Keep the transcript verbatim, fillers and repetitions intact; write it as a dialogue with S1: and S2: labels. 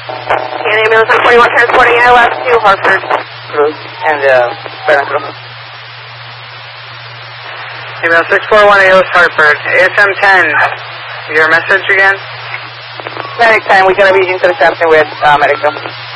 S1: And ambulance one forty-one transporting I L S to Hartford.
S2: Cruz and uh, Veracruz.
S3: Email six four one A L S Hartford. A S M ten, your message again?
S2: Medic ten, we're going to be intercepting with uh, Medical.